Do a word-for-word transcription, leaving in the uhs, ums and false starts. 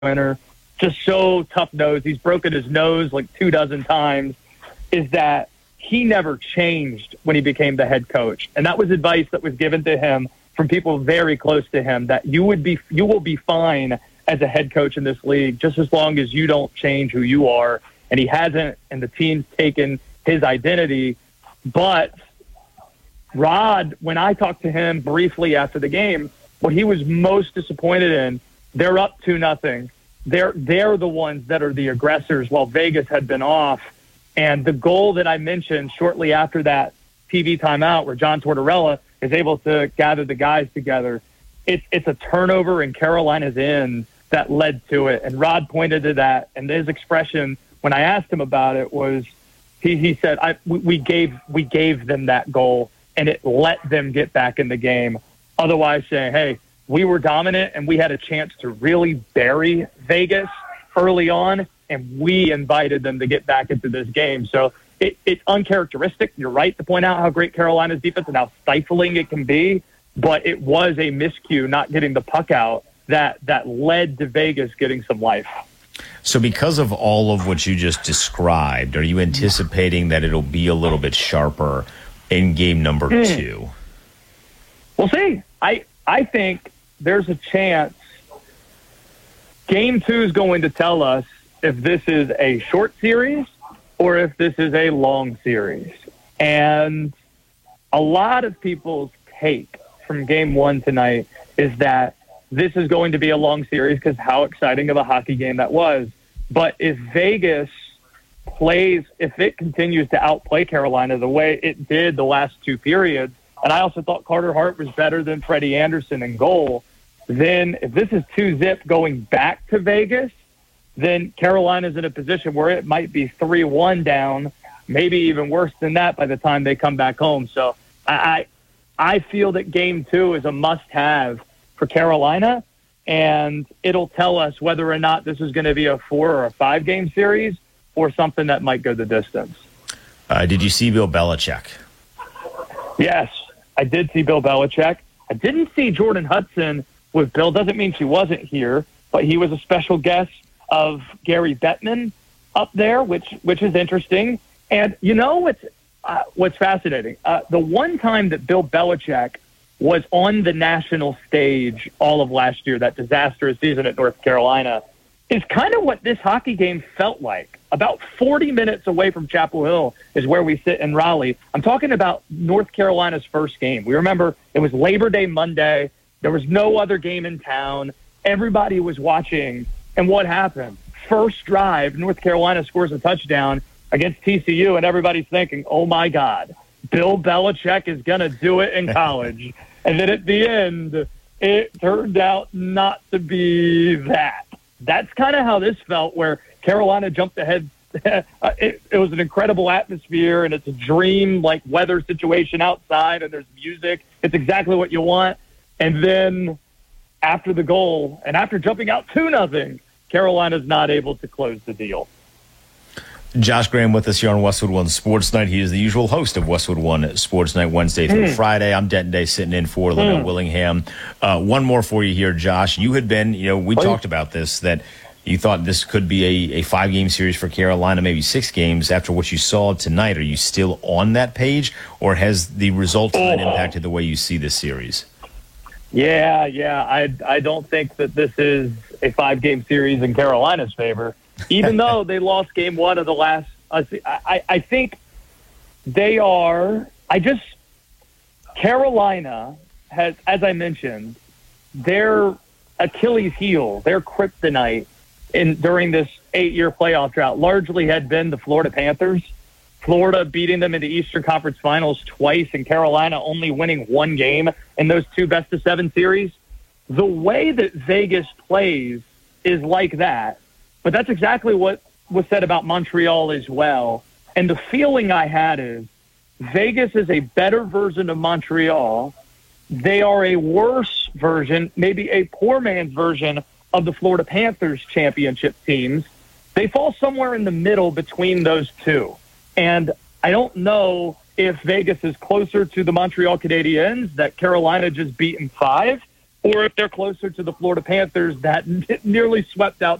winner, just so tough-nosed. He's broken his nose like two dozen times, is that he never changed when he became the head coach. And that was advice that was given to him from people very close to him, that you would be, you will be fine as a head coach in this league just as long as you don't change who you are. And he hasn't, and the team's taken his identity. But Rod, when I talked to him briefly after the game, what he was most disappointed in, they're up two nothing. They're they're the ones that are the aggressors while Vegas had been off. And the goal that I mentioned shortly after that T V timeout where John Tortorella is able to gather the guys together, it's it's a turnover in Carolina's end that led to it. And Rod pointed to that, and his expression when I asked him about it was, he he said, I we, we gave we gave them that goal, and it let them get back in the game. Otherwise saying, hey, we were dominant and we had a chance to really bury Vegas early on, and we invited them to get back into this game. So it, it's uncharacteristic. You're right to point out how great Carolina's defense and how stifling it can be, but it was a miscue not getting the puck out that, that led to Vegas getting some life. So because of all of what you just described, are you anticipating that it'll be a little bit sharper in game number mm. two? We'll see. I I think there's a chance game two is going to tell us if this is a short series or if this is a long series. And a lot of people's take from game one tonight is that this is going to be a long series because how exciting of a hockey game that was. But if Vegas plays, if it continues to outplay Carolina the way it did the last two periods, and I also thought Carter Hart was better than Freddie Anderson in goal, then if this is two zip going back to Vegas, then Carolina's in a position where it might be three one down, maybe even worse than that by the time they come back home. So I I feel that game two is a must-have for Carolina, and it'll tell us whether or not this is going to be a four or a five-game series or something that might go the distance. Uh, did you see Bill Belichick? Yes, I did see Bill Belichick. I didn't see Jordan Hudson with Bill. Doesn't mean she wasn't here, but he was a special guest of Gary Bettman up there, which which is interesting. And you know what's uh, what's fascinating? Uh, the one time that Bill Belichick was on the national stage all of last year, that disastrous season at North Carolina, is kind of what this hockey game felt like. About forty minutes away from Chapel Hill is where we sit in Raleigh. I'm talking about North Carolina's first game. We remember it was Labor Day Monday. There was no other game in town. Everybody was watching. And what happened? First drive, North Carolina scores a touchdown against T C U, and everybody's thinking, oh, my God, Bill Belichick is going to do it in college. And then at the end, it turned out not to be that. That's kind of how this felt, where Carolina jumped ahead. it, it was an incredible atmosphere, and it's a dream like weather situation outside, and there's music. It's exactly what you want. And then after the goal and after jumping out two nothing, Carolina's not able to close the deal. Josh Graham with us here on Westwood One Sports Night. He is the usual host of Westwood One Sports Night Wednesday through mm. Friday. I'm Denton Day sitting in for Linnell mm. Willingham. Uh, one more for you here, Josh. You had been, you know, we Please. talked about this, that you thought this could be a, a five-game series for Carolina, maybe six games. After what you saw tonight, are you still on that page, or has the results oh. impacted the way you see this series? Yeah, yeah. I I don't think that this is a five-game series in Carolina's favor, even though they lost game one of the last. Uh, I, I think they are – I just – Carolina has, as I mentioned, their Achilles heel, their kryptonite in during this eight-year playoff drought largely had been the Florida Panthers. Florida beating them in the Eastern Conference Finals twice, and Carolina only winning one game in those two best-of-seven series. The way that Vegas plays is like that, but that's exactly what was said about Montreal as well. And the feeling I had is Vegas is a better version of Montreal. They are a worse version, maybe a poor man's version of the Florida Panthers championship teams. They fall somewhere in the middle between those two. And I don't know if Vegas is closer to the Montreal Canadiens that Carolina just beat in five, or if they're closer to the Florida Panthers that nearly swept out